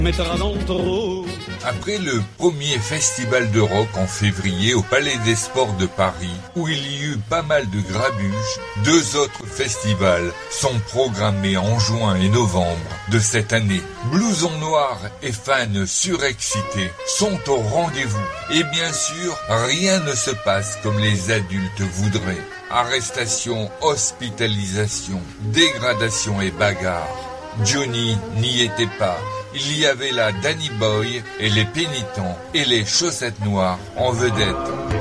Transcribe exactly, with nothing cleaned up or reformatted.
Après le premier festival de rock en février au Palais des Sports de Paris, où il y eut pas mal de grabuge, deux autres festivals sont programmés en juin et novembre de cette année. Blouson Noir et fans surexcités sont au rendez-vous. Et bien sûr, rien ne se passe comme les adultes voudraient. Arrestation, hospitalisation, dégradation et bagarre. Johnny n'y était pas. Il y avait là Danny Boy et les Pénitents et les Chaussettes Noires en vedette.